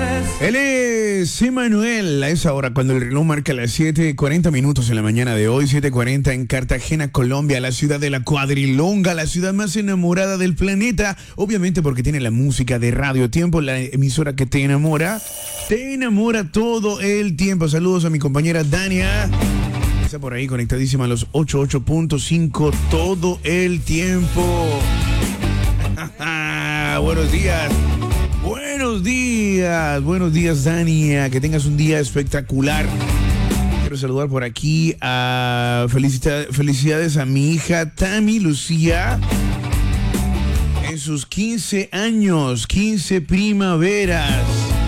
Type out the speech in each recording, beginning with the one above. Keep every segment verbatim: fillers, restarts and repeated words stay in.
Él es Emanuel a esa hora cuando el reloj marca las siete cuarenta minutos en la mañana de hoy, siete cuarenta en Cartagena, Colombia, la ciudad de la cuadrilonga, la ciudad más enamorada del planeta, obviamente porque tiene la música de Radio Tiempo, la emisora que te enamora, te enamora todo el tiempo. Saludos a mi compañera Dania, está por ahí conectadísima a los ochenta y ocho punto cinco todo el tiempo. Buenos días. Buenos días, buenos días Dania, que tengas un día espectacular. Quiero saludar por aquí a felicita- felicidades a mi hija Tami Lucía en sus quince años, quince primaveras.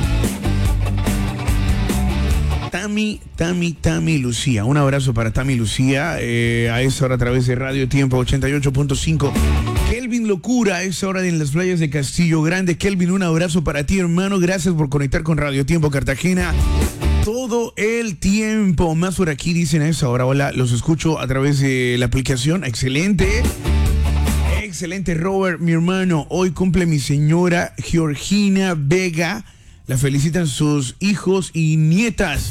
Tami, Tami, Tami Lucía. Un abrazo para Tami Lucía eh, a esa hora a través de Radio Tiempo ochenta y ocho punto cinco. Kelvin Locura a esa hora en las playas de Castillo Grande. Kelvin, un abrazo para ti, hermano. Gracias por conectar con Radio Tiempo Cartagena todo el tiempo. Más por aquí dicen a esa hora. Hola, los escucho a través de la aplicación. Excelente. Excelente, Robert, mi hermano. Hoy cumple mi señora Georgina Vega. La felicitan sus hijos y nietas.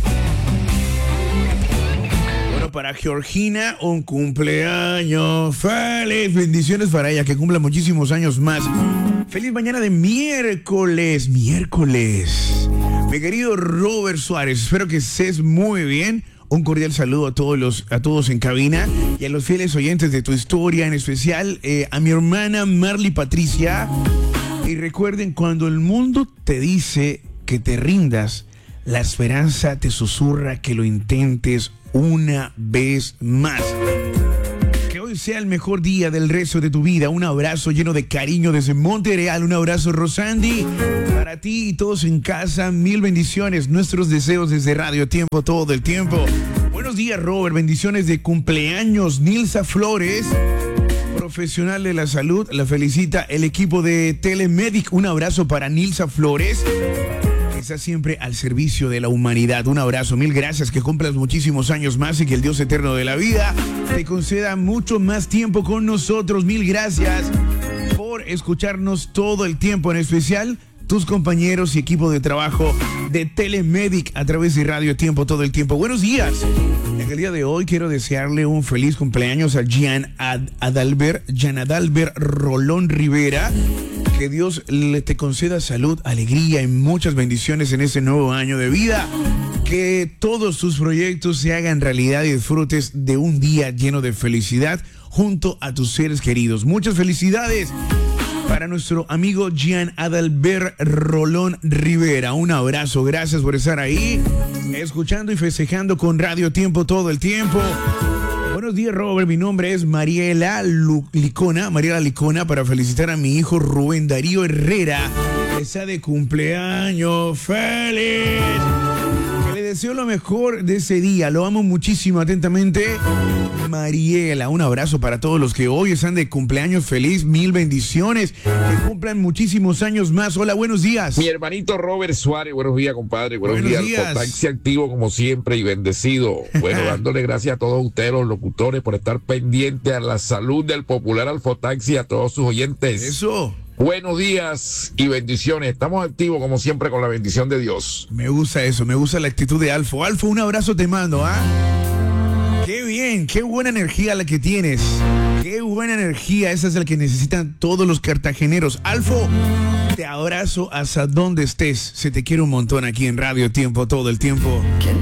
Bueno, para Georgina, un cumpleaños feliz. Bendiciones para ella, que cumpla muchísimos años más. Feliz mañana de miércoles, miércoles. Mi querido Robert Suárez, espero que estés muy bien. Un cordial saludo a todos los, a todos en cabina y a los fieles oyentes de tu historia, en especial eh, a mi hermana Marley Patricia. Y recuerden, cuando el mundo te dice que te rindas, la esperanza te susurra que lo intentes una vez más. Que hoy sea el mejor día del resto de tu vida. Un abrazo lleno de cariño desde Monterreal. Un abrazo, Rosandi, para ti y todos en casa. Mil bendiciones. Nuestros deseos desde Radio Tiempo todo el tiempo. Buenos días, Robert. Bendiciones de cumpleaños, Nilsa Flores, profesional de la salud. La felicita el equipo de Telemedic. Un abrazo para Nilsa Flores, que está siempre al servicio de la humanidad. Un abrazo, mil gracias, que cumplas muchísimos años más y que el Dios eterno de la vida te conceda mucho más tiempo con nosotros. Mil gracias por escucharnos todo el tiempo, en especial tus compañeros y equipo de trabajo de Telemedic a través de Radio Tiempo todo el tiempo. Buenos días. En el día de hoy quiero desearle un feliz cumpleaños a Gian Ad- Adalbert, Gian Adalbert Rolón Rivera. Que Dios le te conceda salud, alegría y muchas bendiciones en este nuevo año de vida. Que todos tus proyectos se hagan realidad y disfrutes de un día lleno de felicidad junto a tus seres queridos. Muchas felicidades para nuestro amigo Gian Adalbert Rolón Rivera. Un abrazo, gracias por estar ahí, escuchando y festejando con Radio Tiempo todo el tiempo. Buenos días, Robert. Mi nombre es Mariela Lu- Licona, Mariela Licona, para felicitar a mi hijo Rubén Darío Herrera, que está de cumpleaños. ¡Feliz! Que le deseo lo mejor de ese día. Lo amo muchísimo, atentamente, Mariela. Un abrazo para todos los que hoy están de cumpleaños. Feliz, mil bendiciones. Que cumplan muchísimos años más. Hola, buenos días. Mi hermanito Robert Suárez, buenos días, compadre. Buenos, Buenos días. días. Fotaxi activo como siempre y bendecido. Bueno, dándole gracias a todos ustedes, los locutores, por estar pendientes a la salud del popular Alfotaxi, a todos sus oyentes. Eso. Buenos días y bendiciones. Estamos activos como siempre con la bendición de Dios. Me gusta eso, me gusta la actitud de Alfo. Alfo, un abrazo te mando, ¿ah? Qué bien, qué buena energía la que tienes. Qué buena energía, esa es la que necesitan todos los cartageneros. Alfo, te abrazo hasta donde estés. Se te quiere un montón aquí en Radio Tiempo todo el tiempo.